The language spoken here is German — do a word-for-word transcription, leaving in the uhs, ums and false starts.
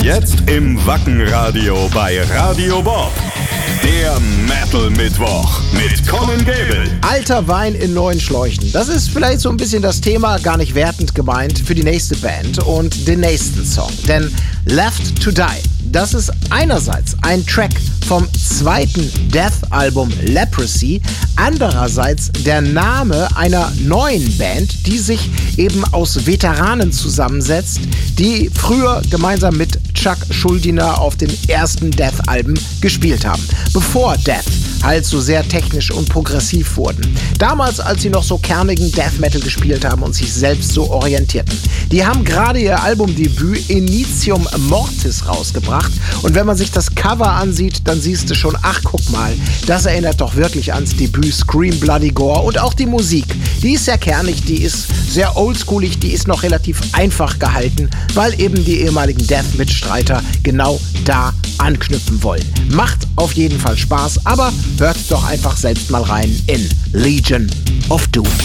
Jetzt im Wackenradio bei Radio Bob. Der Metal-Mittwoch mit Colin Gable. Alter Wein in neuen Schläuchen. Das ist vielleicht so ein bisschen das Thema, gar nicht wertend gemeint, für die nächste Band und den nächsten Song. Denn Left to Die, das ist einerseits ein Track vom zweiten Death-Album Leprosy, andererseits der Name einer neuen Band, die sich eben aus Veteranen zusammensetzt, die früher gemeinsam mit Chuck Schuldiner auf den ersten Death-Alben gespielt haben, bevor Death halt so sehr technisch und progressiv wurden. Damals, als sie noch so kernigen Death Metal gespielt haben und sich selbst so orientierten. Die haben gerade ihr Albumdebüt Initium Mortis rausgebracht und wenn man sich das Cover ansieht, dann siehst du schon, ach guck mal, das erinnert doch wirklich ans Debüt Scream Bloody Gore und auch die Musik. Die ist sehr kernig, die ist sehr oldschoolig, die ist noch relativ einfach gehalten, weil eben die ehemaligen Death-Mitstreiter genau da anknüpfen wollen. Macht auf jeden Fall Spaß, aber hört doch einfach selbst mal rein in Legion of Doom.